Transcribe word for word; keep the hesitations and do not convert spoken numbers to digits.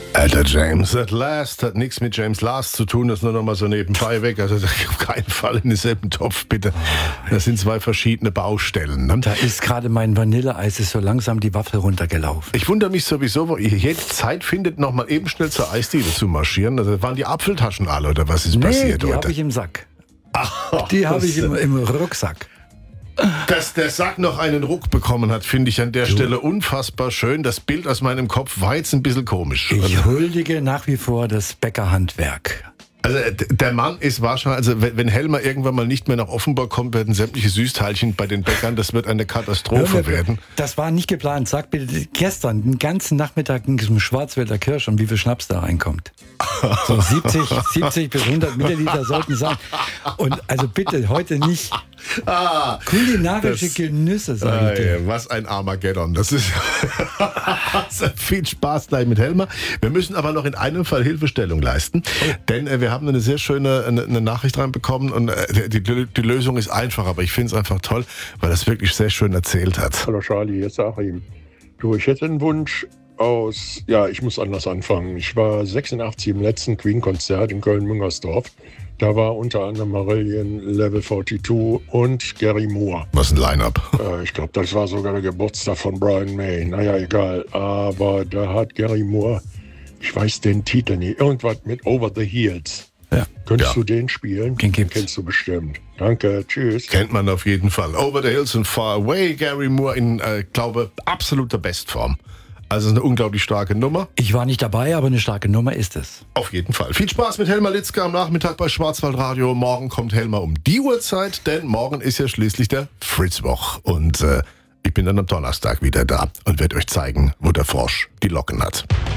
Alter, James at Last hat nichts mit James Last zu tun, das ist nur noch mal so nebenbei weg. Also auf keinen Fall in denselben Topf, bitte. Das sind zwei verschiedene Baustellen. Ne? Da ist gerade mein Vanilleeis ist so langsam die Waffel runtergelaufen. Ich wundere mich sowieso, wo ihr jetzt Zeit findet, noch mal eben schnell zur Eisdiele zu marschieren. Also waren die Apfeltaschen alle oder was ist nee, passiert? Die habe ich im Sack. Ach, die habe ich im, im Rucksack. Dass der Sack noch einen Ruck bekommen hat, finde ich an der du. Stelle unfassbar schön. Das Bild aus meinem Kopf war jetzt ein bisschen komisch. Ich also, huldige nach wie vor das Bäckerhandwerk. Also der Mann ist wahrscheinlich, also wenn Helmer irgendwann mal nicht mehr nach Offenburg kommt, werden sämtliche Süßteilchen bei den Bäckern, das wird eine Katastrophe ja, werden. Das war nicht geplant. Sag bitte, gestern, den ganzen Nachmittag ging es um Schwarzwälder Kirsch und wie viel Schnaps da reinkommt. So siebzig, siebzig bis hundert Milliliter sollten sein. Und also bitte, heute nicht ah, kulinarische das, Genüsse, sage ich dir. Was ein Armageddon. Das ist viel Spaß gleich mit Helmer. Wir müssen aber noch in einem Fall Hilfestellung leisten, oh. denn äh, wir haben eine sehr schöne eine, eine Nachricht reinbekommen und äh, die, die Lösung ist einfach, aber ich finde es einfach toll, weil er es wirklich sehr schön erzählt hat. Hallo Charlie, jetzt sag ihm. Du, ich hätte einen Wunsch aus, ja, ich muss anders anfangen. Ich war sechsundachtzig im letzten Queen-Konzert in Köln-Müngersdorf. Da war unter anderem Marillion, Level zweiundvierzig und Gary Moore. Was ein Line-Up. Äh, ich glaube, das war sogar der Geburtstag von Brian May. Naja, egal. Aber da hat Gary Moore, ich weiß den Titel nicht, irgendwas mit Over the Heels. Ja. Könntest ja. du den spielen? Den gibt's. Kennst du bestimmt. Danke, tschüss. Kennt man auf jeden Fall. Over the Hills and Far Away, Gary Moore in, äh, glaube absoluter Bestform. Also eine unglaublich starke Nummer. Ich war nicht dabei, aber eine starke Nummer ist es. Auf jeden Fall. Viel Spaß mit Helmer Litzka am Nachmittag bei Schwarzwaldradio. Morgen kommt Helmer um die Uhrzeit, denn morgen ist ja schließlich der Fritzwoch. Und äh, ich bin dann am Donnerstag wieder da und werde euch zeigen, wo der Frosch die Locken hat.